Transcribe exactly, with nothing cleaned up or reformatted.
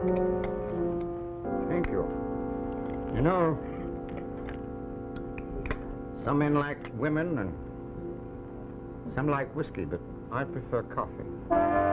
Thank you. You know, some men like women and some like whiskey, but I prefer coffee.